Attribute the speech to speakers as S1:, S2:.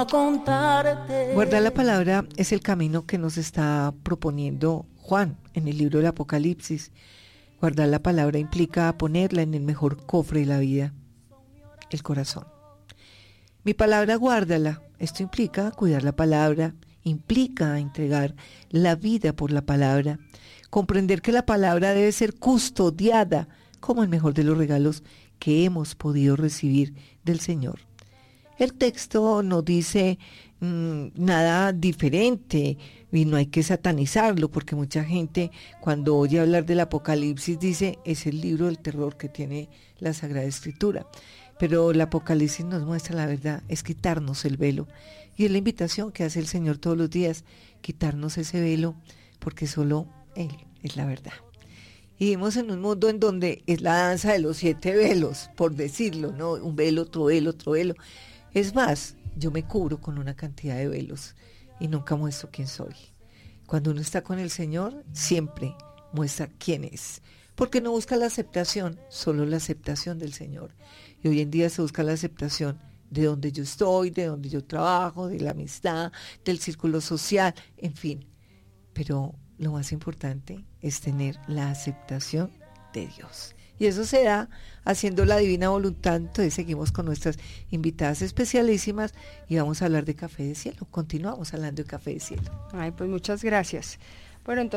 S1: Guardar la palabra es el camino que nos está proponiendo Juan en el libro del Apocalipsis. Guardar la palabra implica ponerla en el mejor cofre de la vida, el corazón. Mi palabra guárdala. Esto implica cuidar la palabra, implica entregar la vida por la palabra, comprender que la palabra debe ser custodiada como el mejor de los regalos que hemos podido recibir del Señor. El texto no dice nada diferente y no hay que satanizarlo, porque mucha gente cuando oye hablar del Apocalipsis dice es el libro del terror que tiene la Sagrada Escritura. Pero el Apocalipsis nos muestra la verdad, es quitarnos el velo. Y es la invitación que hace el Señor todos los días, quitarnos ese velo, porque solo Él es la verdad. Y vivimos en un mundo en donde es la danza de los 7 velos, por decirlo, ¿no? Un velo, otro velo, otro velo. Es más, yo me cubro con una cantidad de velos y nunca muestro quién soy. Cuando uno está con el Señor, siempre muestra quién es. Porque no busca la aceptación, solo la aceptación del Señor. Y hoy en día se busca la aceptación de donde yo estoy, de donde yo trabajo, de la amistad, del círculo social, en fin. Pero lo más importante es tener la aceptación de Dios. Y eso se da haciendo la divina voluntad. Entonces seguimos con nuestras invitadas especialísimas y vamos a hablar de Café de Cielo. Continuamos hablando de Café de Cielo.
S2: Ay, pues muchas gracias. Bueno, entonces